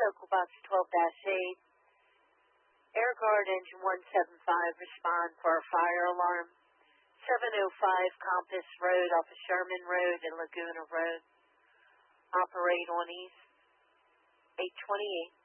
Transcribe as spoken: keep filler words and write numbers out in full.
local box twelve dash eight. Air Guard engine one seven five, respond for a fire alarm. seven oh five Compass Road off of Sherman Road and Laguna Road. Operate on east. eight twenty-eight.